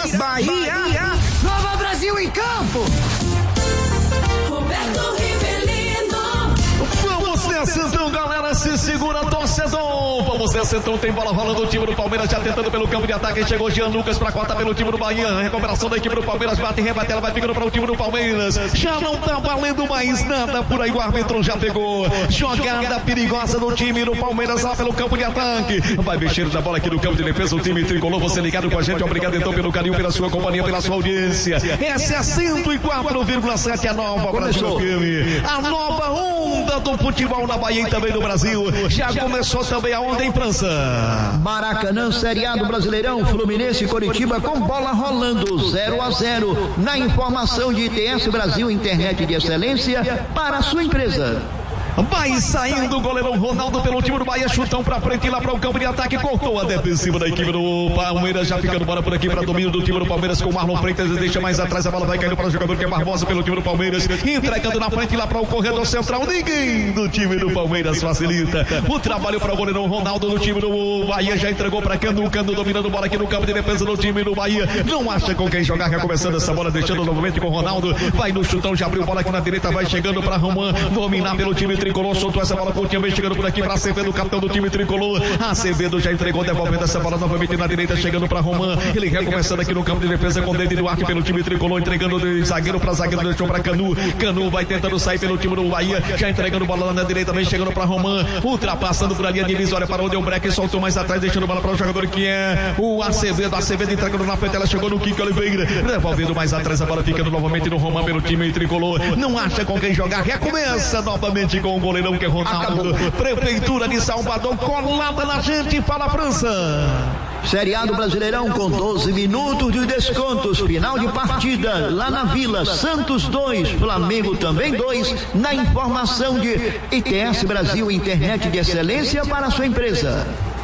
Bahia. Nova Brasil em campo. Roberto Rivelino. Vamos nessa então, galera, se segura, torcedor. Vamos nessa então, tem bola rolando, o time do Palmeiras já tentando pelo campo de ataque. Chegou Jean Lucas pra cortar pelo time do Bahia. Recuperação da equipe do Palmeiras, bate e rebate, ela vai ficando para o time do Palmeiras. Já não tá valendo mais nada por aí, o árbitro já pegou. Jogada perigosa do time do Palmeiras lá pelo campo de ataque. Vai mexendo na bola aqui no campo de defesa, o time tricolor. Você ligado com a gente, obrigado então pelo carinho, pela sua companhia, pela sua audiência. Essa é a 104,7, a nova Brasil FM. A nova onda do futebol na Bahia e também no Brasil. Já começou também a onda em França. Maracanã, Série A do Brasileirão, Fluminense e Coritiba com bola rolando 0-0. Na informação de ITS Brasil, internet de excelência para a sua empresa. Vai saindo o goleirão Ronaldo pelo time do Bahia, chutão pra frente lá para o campo de ataque, cortou a defensiva da equipe do Palmeiras, já ficando bola por aqui para domínio do time do Palmeiras com o Marlon Freitas, deixa mais atrás, a bola vai caindo para o jogador que é Barbosa pelo time do Palmeiras, entregando na frente lá para o corredor central, ninguém do time do Palmeiras facilita o trabalho para o goleirão Ronaldo do time do Bahia, já entregou para Canu dominando bola aqui no campo de defesa do time do Bahia, não acha com quem jogar, recomeçando essa bola, deixando novamente com o Ronaldo, vai no chutão, já abriu bola aqui na direita, vai chegando para Roman, dominar pelo time tricolor, soltou essa bola curtinha, vem chegando por aqui para Acevedo, capitão do time tricolor. Acevedo já entregou, devolvendo essa bola novamente na direita, chegando para Roman. Ele recomeçando aqui no campo de defesa com o David Duarte pelo time tricolor, entregando de zagueiro para zagueiro, deixou para Canu. Canu vai tentando sair pelo time do Bahia, já entregando bola lá na direita, vem chegando para Roman, ultrapassando por a linha divisória para onde o break, soltou mais atrás, deixando bola para o jogador que é o Acevedo. Acevedo entregando na frente, ela chegou no Kiko Oliveira, devolvendo mais atrás, a bola ficando novamente no Roman pelo time tricolor. Não acha com quem jogar, recomeça novamente com o goleirão que é Ronaldo. Prefeitura de Salvador colada na gente, fala França. Série A do Brasileirão com 12 minutos de descontos, final de partida lá na Vila, Santos 2, Flamengo também 2, na informação de ITS Brasil, internet de excelência para a sua empresa.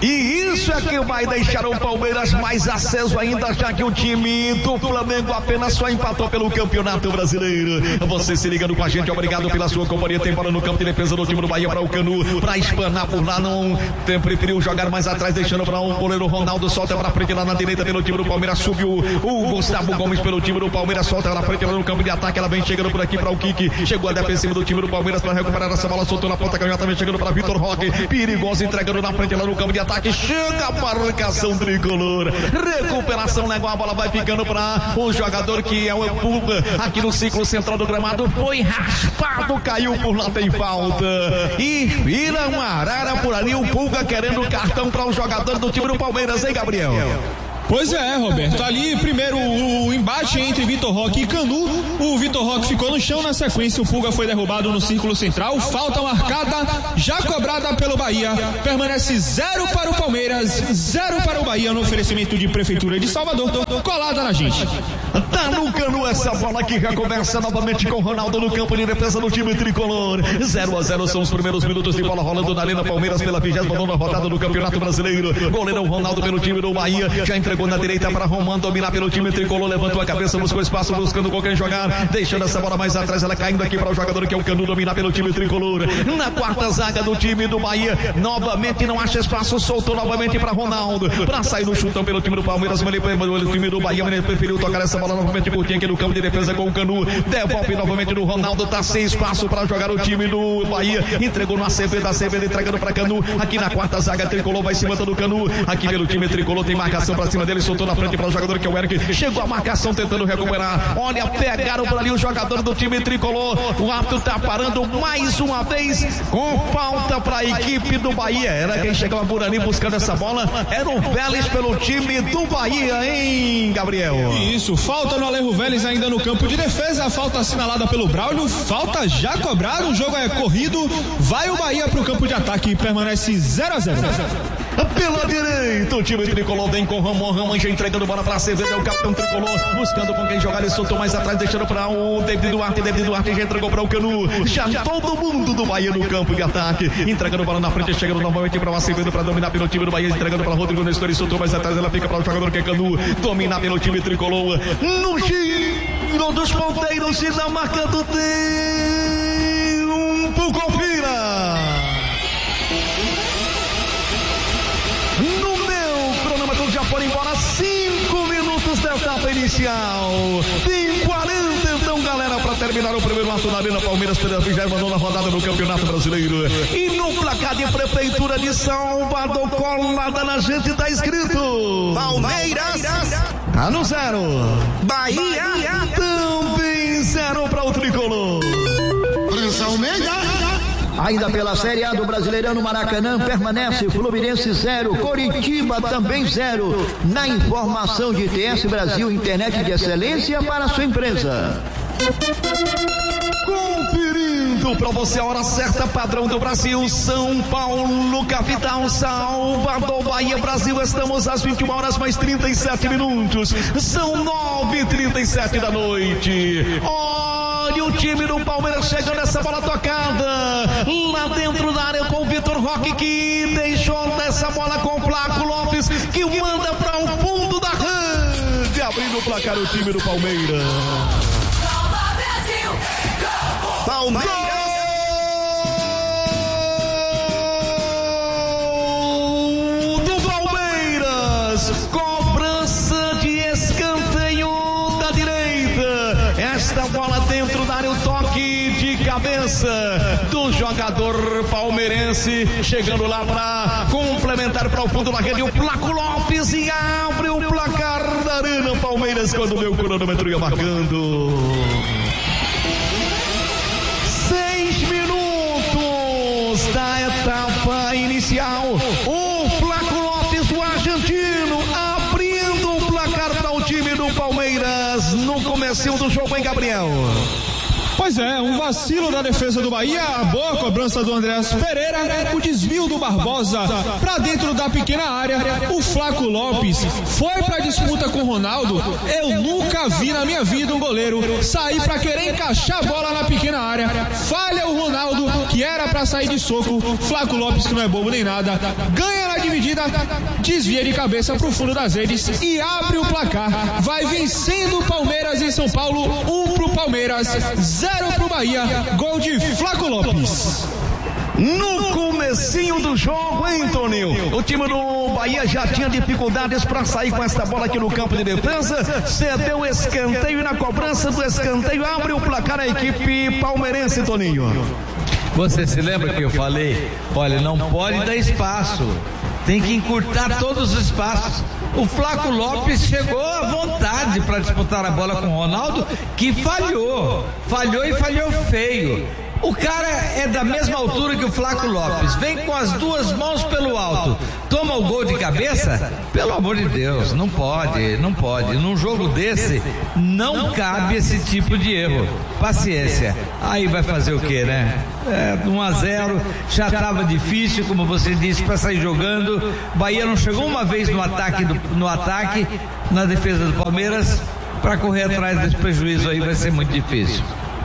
E isso é que vai deixar o Palmeiras mais aceso ainda, já que o time do Flamengo apenas só empatou pelo Campeonato Brasileiro. Você se ligando com a gente, obrigado pela sua companhia. Tem bola no campo de defesa do time do Bahia para o Canu, para espanar por lá, não preferiu jogar mais atrás, deixando para o goleiro Ronaldo, solta para frente lá na direita pelo time do Palmeiras, subiu o Gustavo Gomes pelo time do Palmeiras, solta na frente lá no campo de ataque, ela vem chegando por aqui para o Kiki, chegou a defensiva do time do Palmeiras para recuperar essa bola, soltou na ponta canhota, vem chegando para Vitor Roque, perigoso, entregando na frente lá no campo de ataque, chega a marcação tricolor, recuperação legal, a bola vai ficando para o jogador que é o Pulga, aqui no ciclo central do gramado, foi raspado, caiu por lá, tem falta, e vira uma arara por ali, o Pulga querendo cartão para o jogador do time do Palmeiras, hein, Gabriel? Pois é, Roberto, ali primeiro o embate entre Vitor Roque e Canu, o Vitor Roque ficou no chão, na sequência o Pulga foi derrubado no círculo central, falta marcada, já cobrada pelo Bahia, permanece 0 para o Palmeiras, 0 para o Bahia no oferecimento de Prefeitura de Salvador, colada na gente. Tá no Canu essa bola que recomeça novamente com o Ronaldo no campo de defesa do time tricolor, 0-0 são os primeiros minutos de bola rolando na Arena Palmeiras pela 29ª rodada do Campeonato Brasileiro, goleirão Ronaldo pelo time do Bahia, já entregou na direita para Roman, dominar pelo time tricolor, levantou a cabeça, buscou espaço, buscando com quem jogar, deixando essa bola mais atrás, ela caindo aqui para o jogador que é o Canu, dominar pelo time tricolor, na quarta zaga do time do Bahia, novamente não acha espaço, soltou novamente para Ronaldo, para sair no chutão pelo time do Palmeiras, mas o time do Bahia preferiu tocar essa bola novamente curtinha aqui no campo de defesa com o Canu, devolve novamente no Ronaldo, tá sem espaço para jogar o time do Bahia, entregou no Acevedo, entregando para Canu, aqui na quarta zaga tricolor, vai se matando o Canu, aqui pelo time tricolor, tem marcação para cima dele, soltou na frente para o jogador que é o Eric, chegou a marcação tentando recuperar, olha, pegaram por ali o jogador do time tricolor, o árbitro tá parando mais uma vez, com falta para a equipe do Bahia, era quem chegava por ali buscando essa bola, era o Vélez pelo time do Bahia, hein, Gabriel? Isso, falta no Alejo Vélez ainda no campo de defesa, a falta assinalada pelo Braulio, falta já cobrada, o jogo é corrido, vai o Bahia para o campo de ataque e permanece 0-0. Pela direita, o time tricolor vem com Ramon já entregando bola para Acevedo, é o capitão tricolor, buscando com quem jogar, ele soltou mais atrás, deixando para o David Duarte já entregou para o Canu, já todo mundo do Bahia no campo de ataque, entregando bola na frente, chegando novamente para o Acevedo para dominar pelo time do Bahia, entregando para Rodrigo Nestor, ele soltou mais atrás, ela fica para o jogador que é Canu, dominar pelo time tricolor, no giro dos ponteiros, e na marca do tempo, confira! Já foram embora 5 minutos de etapa inicial. Tem 40 então, galera, para terminar o primeiro ato na Arena Palmeiras pela 29ª rodada do Campeonato Brasileiro. E no placar de Prefeitura de Salvador, colada na gente, tá escrito Palmeiras tá no 0. Bahia Também 0 para o tricolor. Ainda pela Série A do Brasileirão no Maracanã, permanece Fluminense 0, Coritiba também 0. Na informação de TS Brasil, internet de excelência para sua empresa. Conferindo para você a hora certa, padrão do Brasil, São Paulo, capital, Salvador, Bahia, Brasil. Estamos às 21 horas mais 37 minutos. São 9h37 da noite. Olha o time do Palmeiras chegando, essa bola tocada lá dentro da área com o Vitor Roque, que deixou essa bola com o Flaco Lopes, que manda para o fundo da rede, abrindo o placar o time do Palmeiras. Do Palmeiras, cobrança de escanteio da direita. Esta bola dentro da área, o toque de cabeça do jogador palmeirense, chegando lá para complementar para o fundo da rede o Flaco Lopes, e abre o placar da Arena Palmeiras quando o meu cronômetro ia marcando 6 minutos da etapa inicial. O Flaco Lopes, o argentino, abrindo o placar para o time do Palmeiras no comecinho do jogo, hein, Gabriel? Pois é, um vacilo da defesa do Bahia, a boa cobrança do Andreas Pereira, o desvio do Barbosa pra dentro da pequena área. O Flaco Lopes foi pra disputa com o Ronaldo. Eu nunca vi na minha vida um goleiro sair pra querer encaixar a bola na pequena área. Falha o Ronaldo, que era pra sair de soco. Flaco Lopes, que não é bobo nem nada, ganha na dividida, desvia de cabeça pro fundo das redes e abre o placar. Vai vencendo o Palmeiras em São Paulo, 1 pro Palmeiras, 0 pro Bahia, gol de Flaco Lopes. No comecinho do jogo, hein, Toninho? O time do Bahia já tinha dificuldades para sair com essa bola aqui no campo de defesa. Cedeu o escanteio e na cobrança do escanteio abre o placar a equipe palmeirense, Toninho. Você se lembra que eu falei? Olha, não pode dar espaço. Tem que encurtar todos os espaços. O Flaco Lopes chegou à vontade para disputar a bola com o Ronaldo, que falhou e falhou feio. O cara é da mesma altura que o Flaco Lopes, vem com as duas mãos pelo alto, toma o gol de cabeça? Pelo amor de Deus, não pode. Num jogo desse, não cabe esse tipo de erro. Paciência. Aí vai fazer o quê, né? 1-0, já estava difícil, como você disse, para sair jogando. Bahia não chegou uma vez no ataque, na defesa do Palmeiras. Para correr atrás desse prejuízo aí vai ser muito difícil.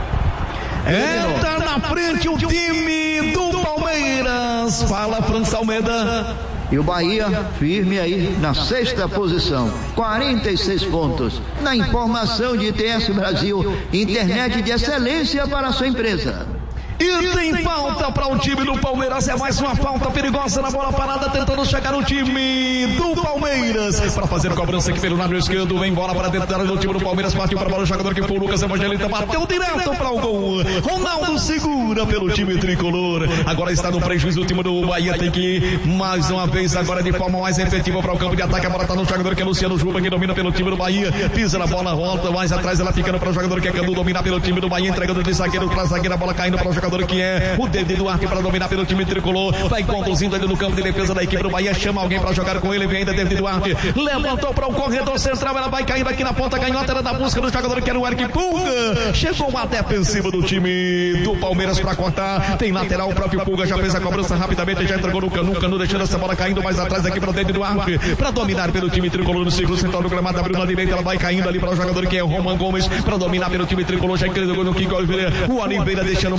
Tá na frente o time do Palmeiras. Fala, França Almeida. E o Bahia firme aí na 6ª posição, 46 pontos. Na informação de TS Brasil, internet de excelência para a sua empresa. E tem falta para o time do Palmeiras, é mais uma falta perigosa na bola parada, tentando chegar o time do Palmeiras para fazer a cobrança aqui pelo lado esquerdo, vem bola para dentro da área do time do Palmeiras, partiu para a bola, o jogador que foi o Lucas Evangelista, bateu direto para o gol. Ronaldo segura pelo time tricolor, agora está no prejuízo, o time do Bahia tem que ir mais uma vez agora de forma mais efetiva para o campo de ataque, a bola está no jogador que é Luciano Juba, que domina pelo time do Bahia, pisa na bola, volta mais atrás, ela ficando para o jogador que é Canu, dominar pelo time do Bahia, entregando de zagueiro para zagueiro, a bola caindo para o jogador que é o David Duarte para dominar pelo time tricolor, vai conduzindo ele no campo de defesa da equipe do Bahia, chama alguém para jogar com ele, vem ainda David Duarte, levantou para o corredor central, ela vai caindo aqui na ponta canhota, era da busca do jogador que era o Eric Pulga, chegou a defensiva do time do Palmeiras para cortar, tem lateral, o próprio Pulga já fez a cobrança rapidamente, já entregou no Canu deixando essa bola caindo mais atrás aqui para o David Duarte, para dominar pelo time tricolor no círculo central do gramado, abriu na direita, ela vai caindo ali para o jogador que é o Roman Gomes, para dominar pelo time tricolor, já entregou no Kiko Oliveira, o Oliveira deixando mais atrás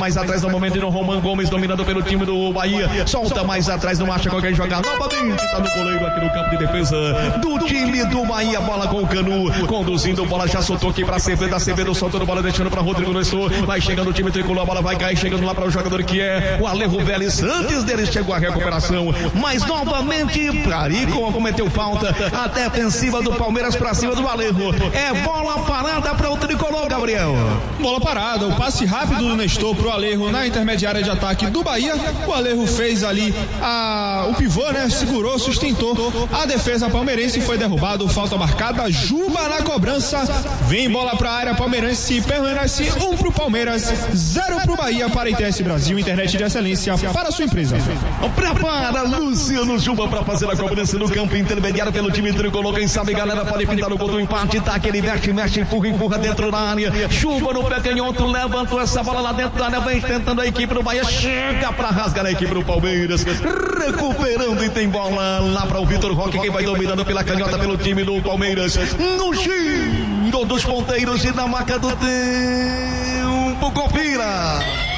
atrás no momento do Roman Gomes, dominando pelo time do Bahia. Solta mais atrás, não acha qualquer jogar. Novamente tá no goleiro aqui no campo de defesa do time do Bahia. Bola com o Canu, conduzindo, bola já soltou aqui pra Acevedo. Acevedo soltando bola, deixando pra Rodrigo Nestor. Vai chegando o time tricolor, a bola vai cair, chegando lá para o jogador que é o Alejo Vélez. Antes dele chegou a recuperação, mas novamente Carico cometeu falta. A defensiva do Palmeiras pra cima do Alejo. É bola parada para o tricolor, Gabriel. Bola parada, o passe rápido do Nestor pro Alejo na intermediária de ataque do Bahia. O Alejo fez ali o pivô, né? Segurou, sustentou. A defesa palmeirense foi derrubado, falta marcada. Juba na cobrança. Vem bola pra área palmeirense, permanece 1 pro Palmeiras, 0 pro Bahia. Para ITS Brasil, internet de excelência para a sua empresa. Prepara Luciano Juba para fazer a cobrança no campo intermediário pelo time tricolor. Quem sabe, galera, pode pintar o gol do empate. Tá aquele mexe, empurra dentro da área. Juba no pé canhoto, levantou essa bola lá dentro da área, vem tentando a equipe do Bahia, chega para rasgar a equipe do Palmeiras, recuperando e tem bola lá para o Vitor Roque, quem vai dominando pela canhota pelo time do Palmeiras. No giro dos ponteiros e na marca do tempo, confira.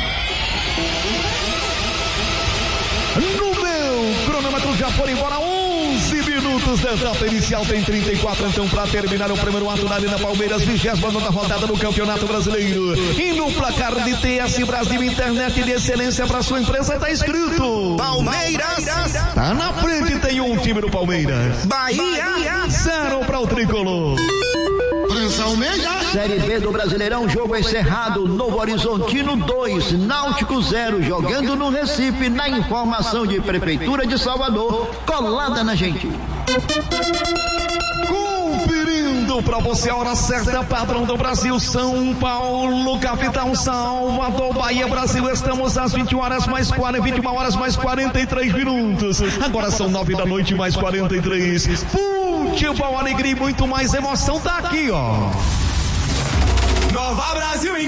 No meu cronômetro já foram embora 11 minutos da etapa inicial, tem 34 então para terminar o primeiro ato da Arena Palmeiras, 29ª rodada do Campeonato Brasileiro. E no placar de TS Brasil, internet de excelência para sua empresa, tá escrito Palmeiras. Tá na frente, tem um time do Palmeiras. Bahia 0 para o tricolor. Série B do Brasileirão, jogo encerrado. Novo Horizontino 2, Náutico 0, jogando no Recife. Na informação de Prefeitura de Salvador, colada na gente. Conferindo pra você a hora certa, padrão do Brasil, São Paulo, capital, Salvador, Bahia, Brasil. Estamos às 21 horas mais 43 minutos. Agora são 9 da noite mais 43. Futebol, alegria e muito mais emoção tá aqui, ó. Nova Brasil.